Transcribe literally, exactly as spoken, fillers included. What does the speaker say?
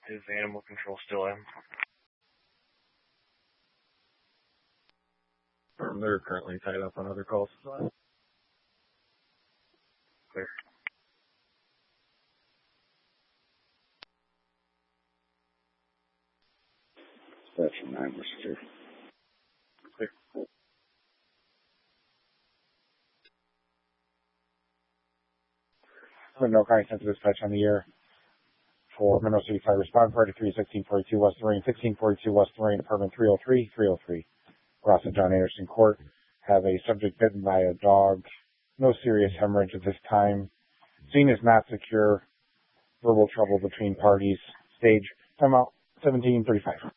Is animal control still in? Um, they're currently tied up on other calls. Clear. Section nine, Mister Clear. No County Central Dispatch on the air for Monroe City Fire Response Party three, sixteen forty-two West Lorraine, sixteen forty-two West Lorraine, Department three oh three, three oh three. Across the John Anderson Court. Have a subject bitten by a dog. No serious hemorrhage at this time. Scene is not secure. Verbal trouble between parties. Stage. Timeout. seventeen thirty-five.